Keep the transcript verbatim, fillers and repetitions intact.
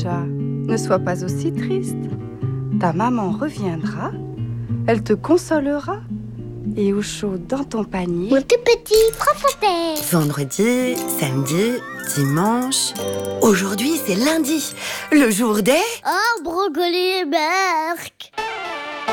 chat, ne sois pas aussi triste. Ta maman reviendra, elle te consolera. Et au chaud dans ton panier, mon tout petit profondeur. Vendredi, samedi, dimanche. Aujourd'hui, c'est lundi, le jour des... Oh, brocoli et berk.